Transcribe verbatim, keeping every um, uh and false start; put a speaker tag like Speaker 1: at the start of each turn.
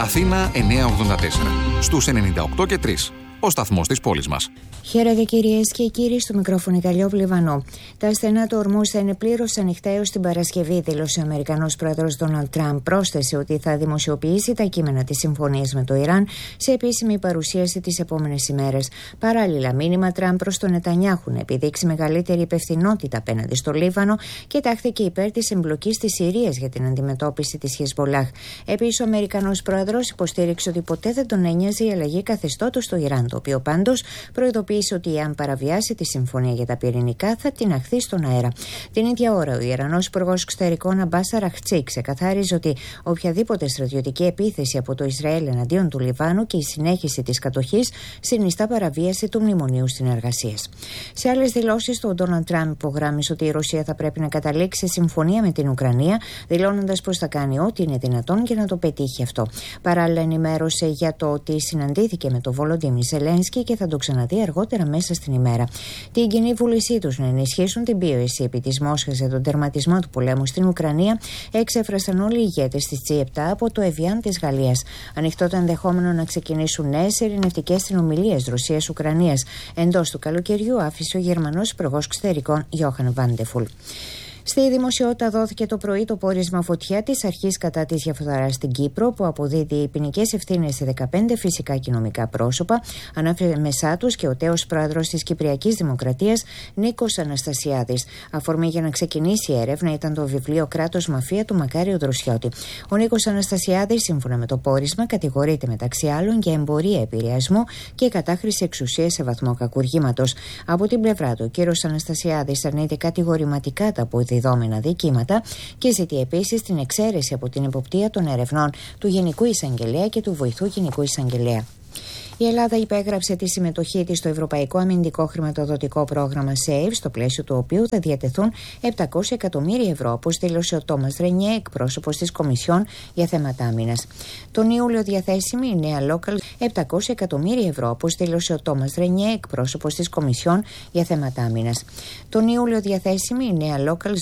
Speaker 1: Αθήνα εννιακόσια ογδόντα τέσσερα. Στους ενενήντα οκτώ και τρία. Ο σταθμός της πόλης μας.
Speaker 2: Χαίρετε κυρίες και κύριοι, στο μικρόφωνο Ιταλιόπουλου Λιβανό. Τα στενά του ορμούς θα είναι πλήρως ανοιχτά έως την Παρασκευή, δήλωσε ο Αμερικανός πρόεδρος Ντόναλντ Τραμπ. Πρόσθεσε ότι θα δημοσιοποιήσει τα κείμενα της συμφωνίας με το Ιράν σε επίσημη παρουσίαση τις επόμενες ημέρες. Παράλληλα, μήνυμα Τραμπ προς τον Νετανιάχου να επιδείξει μεγαλύτερη υπευθυνότητα απέναντι στο Λίβανο και τάχθηκε υπέρ της εμπλοκής της Συρίας για την αντιμετώπιση της Χεσμπολάχ. Επίσης, ο Αμερικανός πρόεδρος υποστήριξε ότι ποτέ δεν τον ένοιαζε η αλλαγή καθεστώτος στο Ιράν, το οποίο πάντως προειδοποίησε ότι αν παραβιάσει τη συμφωνία για τα πυρηνικά θα την αχθεί στον αέρα. Την ίδια ώρα, ο Ιρανός υπουργός εξωτερικών Αμπάς Αραχτσί ξεκαθάριζε ότι οποιαδήποτε στρατιωτική επίθεση από το Ισραήλ εναντίον του Λιβάνου και η συνέχιση της κατοχής συνιστά παραβίαση του Μνημονίου Συνεργασίας. Σε άλλες δηλώσεις, ο Ντόναλντ Τραμπ υπογράμμισε ότι η Ρωσία θα πρέπει να καταλήξει σε συμφωνία με την Ουκρανία, δηλώνοντας πως θα κάνει ό,τι είναι δυνατόν για να το πετύχει αυτό. Παράλληλα, ενημέρωσε για το ότι συναντήθηκε με τον Βολοντίμιρ Ζελένσκι και θα το ξαναδεί αργότερα μέσα στην ημέρα. Την κοινή βούλησή τους να ενισχύσουν την πίεση επί της Μόσχας για τον τερματισμό του πολέμου στην Ουκρανία εξέφρασαν όλοι οι ηγέτες της τζι επτά από το Εβιάν της Γαλλίας. Ανοιχτό το ενδεχόμενο να ξεκινήσουν νέες ειρηνευτικές συνομιλίες Ρωσίας-Ουκρανίας εντός του καλοκαιριού, άφησε ο Γερμανός υπουργός εξωτερικών Γιόχαν Βάντεφουλ. Στη δημοσιότητα δόθηκε το πρωί το πόρισμα φωτιά της αρχής κατά της διαφθοράς στην Κύπρο, που αποδίδει ποινικές ευθύνες σε δεκαπέντε φυσικά και νομικά πρόσωπα, ανάμεσά τους και ο τέος πρόεδρος της Κυπριακής Δημοκρατίας Νίκος Αναστασιάδης. Αφορμή για να ξεκινήσει η έρευνα ήταν το βιβλίο «Κράτος Μαφία» του Μακάριο Δροσιώτη. Ο Νίκος Αναστασιάδης, σύμφωνα με το πόρισμα, κατηγορείται μεταξύ άλλων για εμπορία επηρεασμού και κατάχρηση εξουσίας σε βαθμό κακουργήματος. Από την πλευρά του, ο κύριος Αναστασιάδης αρνείται κατηγορηματικά τα διδόμενα δικήματα και ζητεί επίσης την εξαίρεση από την εποπτεία των ερευνών του Γενικού Εισαγγελέα και του Βοηθού Γενικού Εισαγγελέα. Η Ελλάδα υπέγραψε τη συμμετοχή της στο Ευρωπαϊκό Αμυντικό Χρηματοδοτικό Πρόγραμμα SAVE, στο πλαίσιο του οποίου θα διατεθούν επτακόσια εκατομμύρια ευρώ, όπως δήλωσε ο Τόμας Ρενιέ, εκπρόσωπος της Κομισιόν για θέματα άμυνας. Τον Ιούλιο διαθέσιμη η νέα Local επτακόσια εκατομμύρια ευρώ, όπως δήλωσε ο Τόμας Ρενιέ, εκπρόσωπος της Κομισιόν για θέματα άμυνας. Τον Ιούλιο διαθέσιμη η νέα Local